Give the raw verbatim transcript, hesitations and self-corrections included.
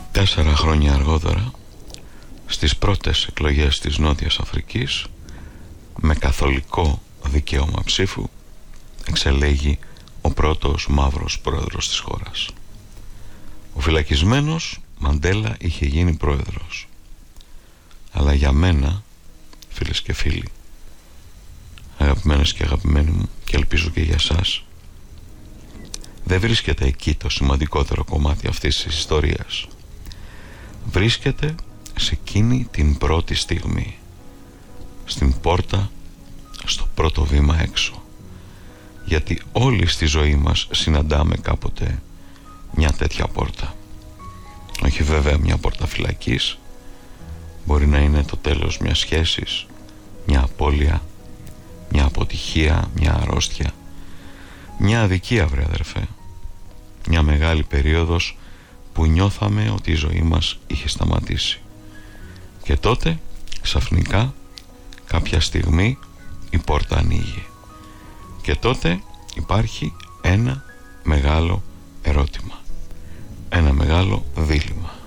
Τέσσερα χρόνια αργότερα, στις πρώτες εκλογές της Νότιας Αφρικής, με καθολικό δικαίωμα ψήφου, εξελέγει ο πρώτος μαύρος πρόεδρος της χώρας. Ο φυλακισμένος Μαντέλα είχε γίνει πρόεδρος. Αλλά για μένα, φίλες και φίλοι, αγαπημένες και αγαπημένοι μου, και ελπίζω και για σας, δεν βρίσκεται εκεί το σημαντικότερο κομμάτι αυτής της ιστορίας. Βρίσκεται σε εκείνη την πρώτη στιγμή, στην πόρτα, στο πρώτο βήμα έξω. Γιατί όλοι στη ζωή μας συναντάμε κάποτε μια τέτοια πόρτα. Όχι βέβαια μια πόρτα φυλακής, μπορεί να είναι το τέλος μιας σχέσης, μια απώλεια, μια αποτυχία, μια αρρώστια, μια αδικία, βρε αδερφέ. Μια μεγάλη περίοδος που νιώθαμε ότι η ζωή μας είχε σταματήσει. Και τότε ξαφνικά κάποια στιγμή η πόρτα ανοίγει. Και τότε υπάρχει ένα μεγάλο ερώτημα, ένα μεγάλο δίλημμα.